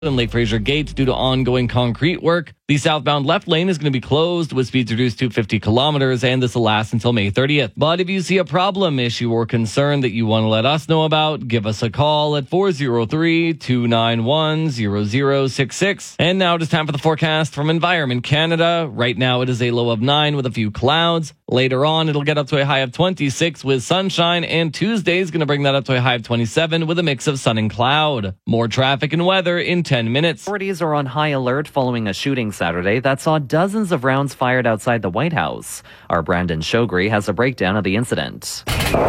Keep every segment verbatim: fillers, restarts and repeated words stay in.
and Lake Fraser Gate due to ongoing concrete work. The southbound left lane is going to be closed with speeds reduced to fifty kilometers, and this will last until May thirtieth. But if you see a problem, issue, or concern that you want to let us know about, give us a call at four oh three, two nine one, zero zero six six. And now it is time for the forecast from Environment Canada. Right now it is a low of nine with a few clouds. Later on, it'll get up to a high of twenty-six with sunshine, and Tuesday is going to bring that up to a high of twenty-seven with a mix of sun and cloud. More traffic and weather in ten minutes. Authorities are on high alert following a shooting Saturday that saw dozens of rounds fired outside the White House. Our Brandon Shogri has a breakdown of the incident.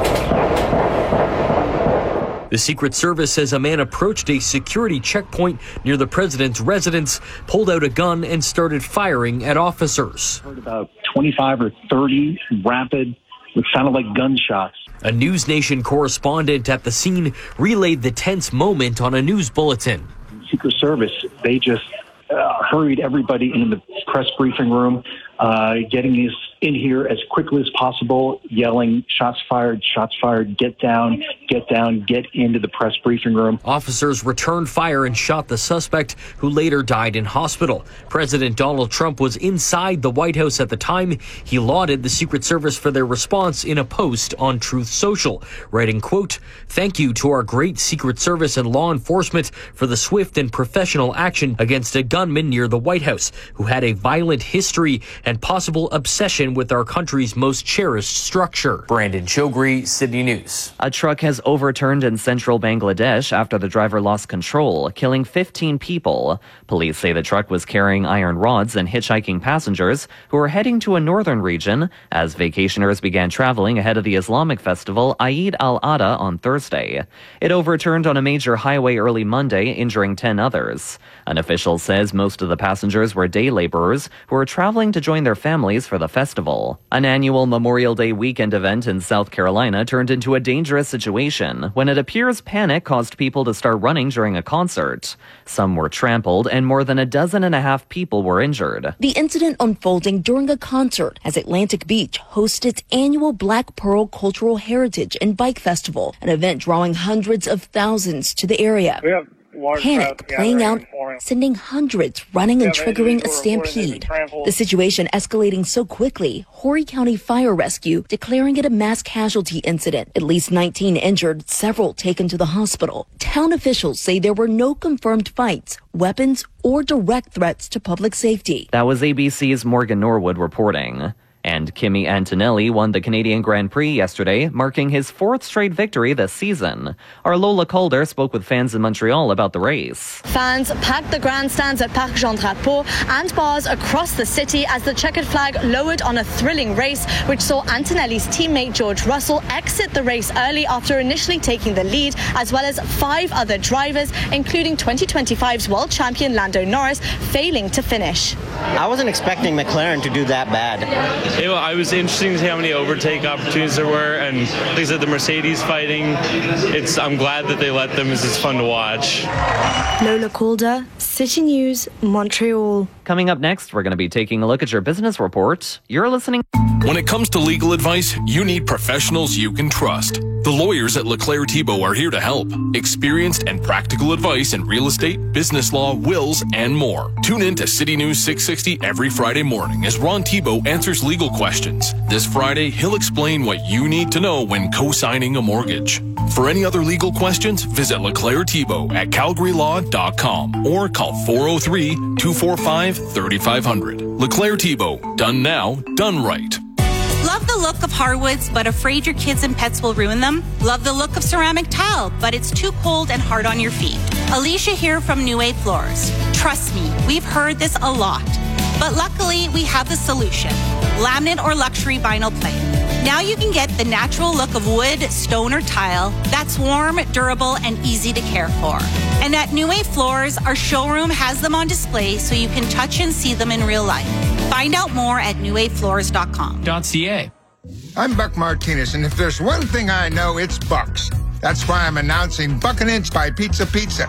The Secret Service says a man approached a security checkpoint near the president's residence, pulled out a gun, and started firing at officers. Heard about twenty-five or thirty rapid, what sounded like gunshots. A News Nation correspondent at the scene relayed the tense moment on a news bulletin. Secret Service, they just uh, hurried everybody into the press briefing room, uh, getting us in here as quickly as possible, yelling, shots fired, shots fired, get down, get down, get into the press briefing room. Officers returned fire and shot the suspect, who later died in hospital. President Donald Trump was inside the White House at the time. He lauded the Secret Service for their response in a post on Truth Social, writing, quote, "Thank you to our great Secret Service and law enforcement for the swift and professional action against a gunman near the White House, who had a violent history and possible obsession with our country's most cherished structure." Brandon Shogri, Sydney News. A truck has overturned in central Bangladesh after the driver lost control, killing fifteen people. Police say the truck was carrying iron rods and hitchhiking passengers who were heading to a northern region as vacationers began traveling ahead of the Islamic festival Eid al-Adha on Thursday. It overturned on a major highway early Monday, injuring ten others. An official says most of the passengers were day laborers who were traveling to join their families for the festival. An annual Memorial Day weekend event in South Carolina turned into a dangerous situation when it appears panic caused people to start running during a concert. Some were trampled and more than a dozen and a half people were injured. The incident unfolding during a concert as Atlantic Beach hosts its annual Black Pearl Cultural Heritage and Bike Festival, an event drawing hundreds of thousands to the area. We have Panic playing out, sending hundreds running and triggering a stampede. The situation escalating so quickly, Horry County Fire Rescue declaring it a mass casualty incident. At least nineteen injured, several taken to the hospital. Town officials say there were no confirmed fights, weapons, or direct threats to public safety. That was A B C's Morgan Norwood reporting. And Kimi Antonelli won the Canadian Grand Prix yesterday, marking his fourth straight victory this season. Our Lola Calder spoke with fans in Montreal about the race. Fans packed the grandstands at Parc Jean Drapeau and bars across the city as the checkered flag lowered on a thrilling race, which saw Antonelli's teammate George Russell exit the race early after initially taking the lead, as well as five other drivers, including twenty twenty-five's world champion Lando Norris, failing to finish. I wasn't expecting McLaren to do that bad. It, I was interesting to see how many overtake opportunities there were, and like I said, the Mercedes fighting, it's, I'm glad that they let them, because it's fun to watch. Lola Calder, City News, Montreal. Coming up next, we're going to be taking a look at your business report. You're listening. When it comes to legal advice, you need professionals you can trust. The lawyers at LeClaire Thibault are here to help. Experienced and practical advice in real estate, business law, wills, and more. Tune in to City News six sixty every Friday morning as Ron Thibault answers legal questions. This Friday, he'll explain what you need to know when co-signing a mortgage. For any other legal questions, visit LeClaire Thibault at calgary law dot com or call four oh three, two four five, three five zero zero. LeClaire Thibault. Done now, done right. Love the look of hardwoods, but afraid your kids and pets will ruin them? Love the look of ceramic tile, but it's too cold and hard on your feet? Alicia here from New Wave Floors. Trust me, we've heard this a lot. But luckily, we have the solution. Laminate or luxury vinyl plank. Now you can get the natural look of wood, stone, or tile that's warm, durable, and easy to care for. And at New Wave Floors, our showroom has them on display so you can touch and see them in real life. Find out more at new wave floors dot com. .ca. I'm Buck Martinez, and if there's one thing I know, it's Bucks. That's why I'm announcing Buck an Inch by Pizza Pizza.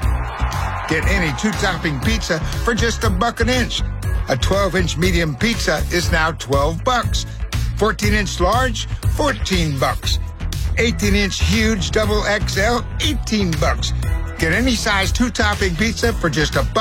Get any two-topping pizza for just a buck an inch. A twelve-inch medium pizza is now twelve bucks. fourteen-inch large, fourteen bucks. eighteen-inch huge double X L, eighteen bucks. Get any size two-topping pizza for just a buck.